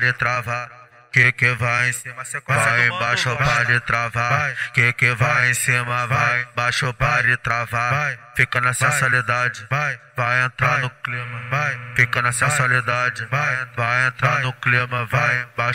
de travar, que vai em cima, vai embaixo, pode travar, que vai em cima, vai embaixo, pode travar, fica na sensualidade, vai entrar no clima, fica na sensualidade, vai entrar no clima, vai embaixo.